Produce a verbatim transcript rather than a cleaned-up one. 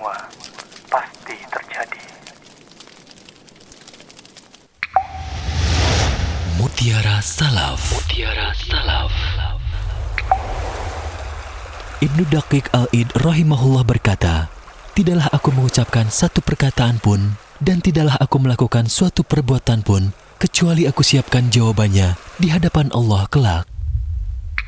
semua pasti terjadi. Mutiara Salaf. Mutiara Salaf. Ibnu Daqiq Al-Id rahimahullah berkata, tidaklah aku mengucapkan satu perkataan pun dan tidaklah aku melakukan suatu perbuatan pun kecuali aku siapkan jawabannya di hadapan Allah kelak.